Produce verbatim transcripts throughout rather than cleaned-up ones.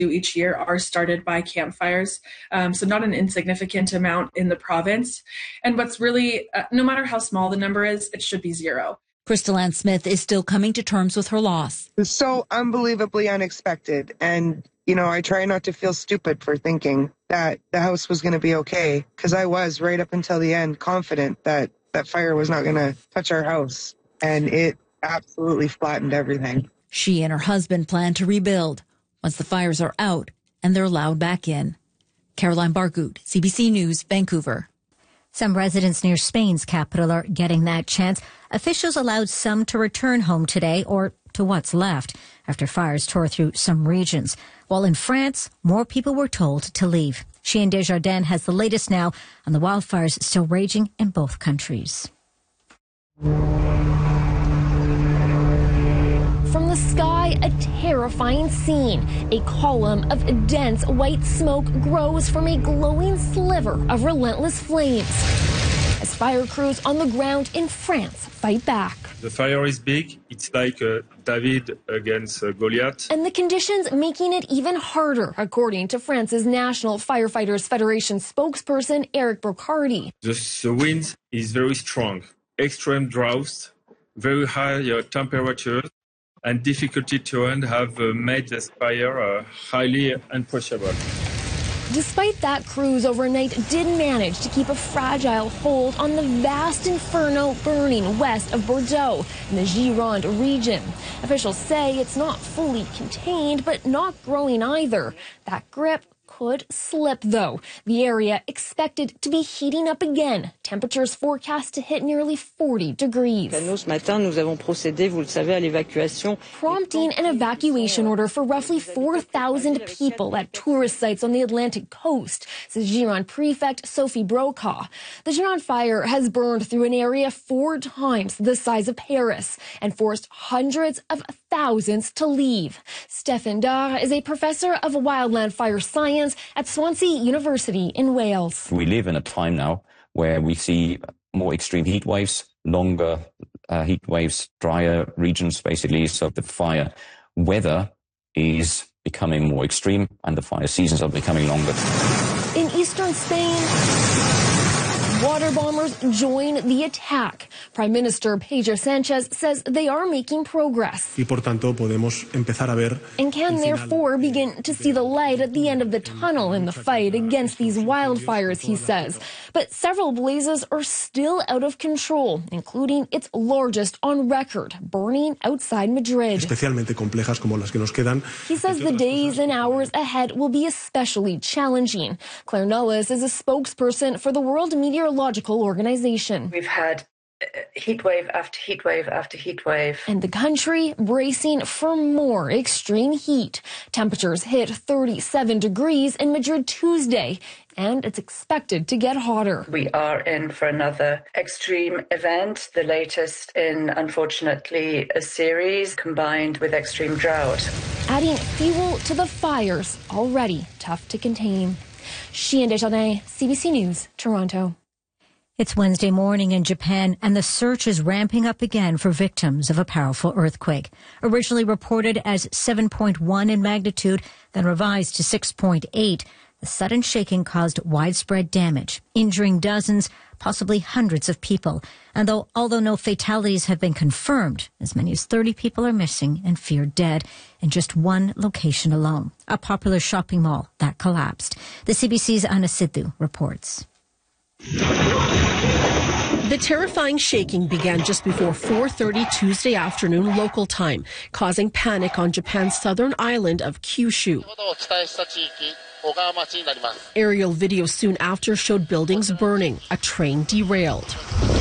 each year are started by campfires, um, so not an insignificant amount in the province. And what's really, uh, no matter how small the number is, it should be zero. Crystal Ann Smith is still coming to terms with her loss. It was so unbelievably unexpected. And, you know, I try not to feel stupid for thinking that the house was going to be okay, because I was right up until the end confident that that fire was not going to touch our house. And it absolutely flattened everything. She and her husband plan to rebuild once the fires are out and they're allowed back in. Caroline Bargout, C B C News, Vancouver. Some residents near Spain's capital are getting that chance. Officials allowed some to return home today, or to what's left, after fires tore through some regions. While in France, more people were told to leave. Chien Desjardins has the latest now on the wildfires still raging in both countries. From the sky, a terrifying scene. A column of dense white smoke grows from a glowing sliver of relentless flames as fire crews on the ground in France fight back. The fire is big. It's like uh, David against uh, Goliath. And the conditions making it even harder, according to France's National Firefighters Federation spokesperson, Eric Brocardi. The, the wind is very strong, extreme droughts, very high uh, temperatures, and difficulty terrain have uh, made this fire uh, highly unapproachable. Despite that, crews overnight did manage to keep a fragile hold on the vast inferno burning west of Bordeaux in the Gironde region. Officials say it's not fully contained, but not growing either. That grip could slip, though. The area expected to be heating up again. Temperatures forecast to hit nearly forty degrees. Prompting an evacuation order for roughly four thousand people at tourist sites on the Atlantic coast, says Gironde Prefect Sophie Brokaw. The Gironde fire has burned through an area four times the size of Paris and forced hundreds of thousands to leave. Stefan Dar is a professor of wildland fire science at Swansea University in Wales. We live in a time now where we see more extreme heat waves, longer uh, heat waves, drier regions basically, so the fire weather is becoming more extreme and the fire seasons are becoming longer. In eastern Spain, water bombers join the attack. Prime Minister Pedro Sanchez says they are making progress y por tanto podemos empezar a ver and can therefore begin to see the light at the end of the tunnel in the fight against these wildfires, he says. But several blazes are still out of control, including its largest on record, burning outside Madrid. especialmente complejas como las que nos quedan. He says the days and hours ahead will be especially challenging. Claire Nullis is a spokesperson for the World Meteorological Organization. We've had heat wave after heat wave after heat wave. And the country bracing for more extreme heat. Temperatures hit thirty-seven degrees in Madrid Tuesday, and it's expected to get hotter. We are in for another extreme event, the latest in, unfortunately, a series combined with extreme drought. Adding fuel to the fires already tough to contain. Chien Desjardins, C B C News, Toronto. It's Wednesday morning in Japan, and the search is ramping up again for victims of a powerful earthquake. Originally reported as seven point one in magnitude, then revised to six point eight, the sudden shaking caused widespread damage, injuring dozens, possibly hundreds of people. And though, although no fatalities have been confirmed, as many as thirty people are missing and feared dead in just one location alone, a popular shopping mall that collapsed. The C B C's Anna Sidhu reports. The terrifying shaking began just before four thirty Tuesday afternoon local time, causing panic on Japan's southern island of Kyushu. Aerial video soon after showed buildings burning, a train derailed,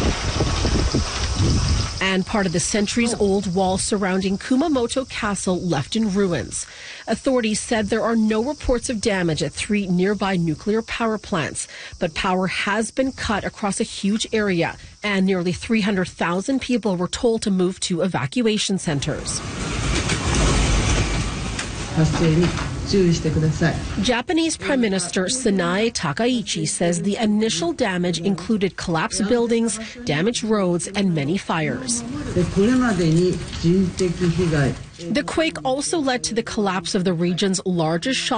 and part of the centuries-old wall surrounding Kumamoto Castle left in ruins. Authorities said there are no reports of damage at three nearby nuclear power plants, but power has been cut across a huge area, and nearly three hundred thousand people were told to move to evacuation centers. Japanese Prime Minister Sanae Takaichi says the initial damage included collapsed buildings, damaged roads, and many fires. The quake also led to the collapse of the region's largest shopping